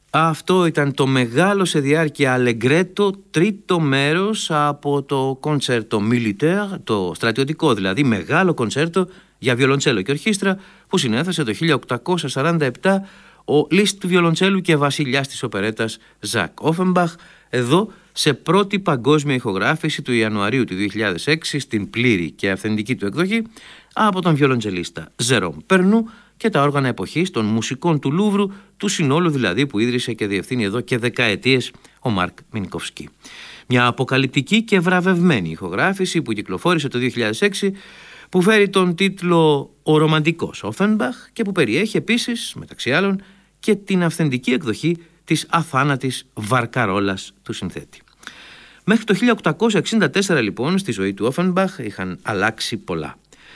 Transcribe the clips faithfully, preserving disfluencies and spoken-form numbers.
Αυτό ήταν το μεγάλο σε διάρκεια αλεγκρέτο τρίτο μέρος από το κονσέρτο Militaire, το στρατιωτικό δηλαδή μεγάλο κονσέρτο για βιολοντσέλο και ορχήστρα που συνέθεσε το χίλια οκτακόσια σαράντα επτά ο Λίστ του βιολοντσέλου και βασιλιάς της οπερέτας Ζακ Όφενμπαχ, εδώ σε πρώτη παγκόσμια ηχογράφηση του Ιανουαρίου του δύο χιλιάδες έξι στην πλήρη και αυθεντική του εκδοχή από τον βιολοντσελίστα Ζερόμ Περνού και τα όργανα εποχής των μουσικών του Λούβρου, του συνόλου δηλαδή που ίδρυσε και διευθύνει εδώ και δεκαετίες ο Μάρκ Μινκοφσκί. Μια αποκαλυπτική και βραβευμένη ηχογράφηση που κυκλοφόρησε το δύο χιλιάδες έξι, που φέρει τον τίτλο «Ο Ρομαντικός Όφενμπαχ» και που περιέχει επίσης, μεταξύ άλλων, και την αυθεντική εκδοχή της αθάνατης βαρκαρόλας του συνθέτη. Μέχρι το χίλια οκτακόσια εξήντα τέσσερα λοιπόν στη ζωή του Όφενμπαχ είχαν αλλάξει πολλά.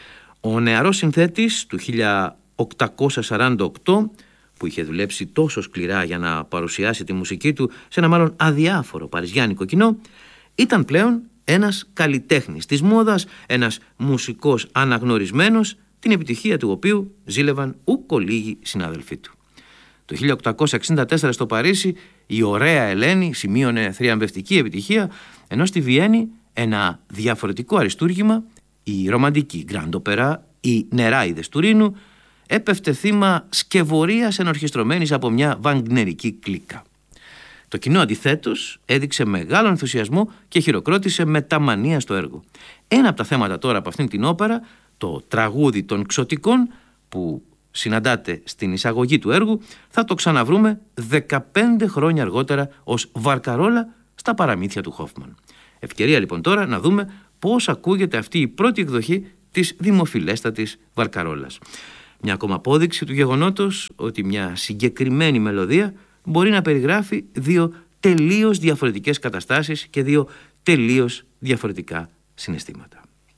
Ο νεαρός συνθέτης του χίλια οκτακόσια σαράντα οκτώ, που είχε δουλέψει τόσο σκληρά για να παρουσιάσει τη μουσική του σε ένα μάλλον αδιάφορο παριζιάνικο κοινό, ήταν πλέον ένας καλλιτέχνης της μόδας, ένας μουσικός αναγνωρισμένος, την επιτυχία του οποίου ζήλευαν ούκο λίγοι συνάδελφοί του. Το χίλια οκτακόσια εξήντα τέσσερα στο Παρίσι η ωραία Ελένη σημείωνε θριαμβευτική επιτυχία, ενώ στη Βιέννη ένα διαφορετικό αριστούργημα, η ρομαντική Γκραντ Οπερά, οι Νεράιδες του Ρήνου, έπεφτε θύμα σκευωρίας ενορχιστρωμένης από μια βαγνερική κλίκα. Το κοινό αντιθέτως έδειξε μεγάλο ενθουσιασμό και χειροκρότησε με τα μανία στο έργο. Ένα από τα θέματα τώρα από αυτήν την όπερα, το τραγούδι των Ξωτικών, που συναντάτε στην εισαγωγή του έργου, θα το ξαναβρούμε δεκαπέντε χρόνια αργότερα ως βαρκαρόλα στα παραμύθια του Χόφμαν. Ευκαιρία λοιπόν τώρα να δούμε πώς ακούγεται αυτή η πρώτη εκδοχή της δημοφιλέστατης βαρκαρόλας. Μια ακόμα απόδειξη του γεγονότος ότι μια συγκεκριμένη μελωδία μπορεί να περιγράφει δύο τελείως διαφορετικές καταστάσεις και δύο τελείως διαφορετικά συναισθήματα.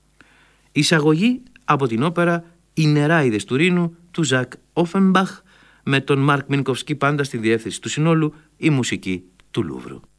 Εισαγωγή από την όπερα «Οι Νεράιδες του Ρήνου» του Ζακ Όφενμπαχ, με τον Μάρκ Μινκοφσκί πάντα στη διεύθυνση του συνόλου, η μουσική του Λούβρου.